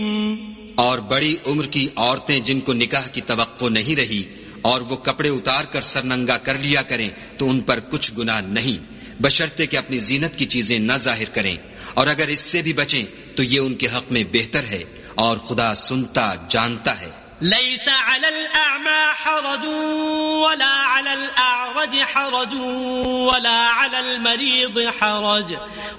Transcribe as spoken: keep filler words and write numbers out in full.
और बड़ी उम्र की औरतें जिनको निकाह की तवक्को नहीं रही और वो कपड़े उतार कर सरनंगा कर लिया करें तो उन पर कुछ गुनाह नहीं, बशर्ते कि अपनी जीनत की चीजें न जाहिर करें, और अगर इससे भी बचें तो ये उनके हक में बेहतर है और खुदा सुनता जानता है। ليس على الأعمى حرج ولا على الأعرج حرج ولا على المريض حرج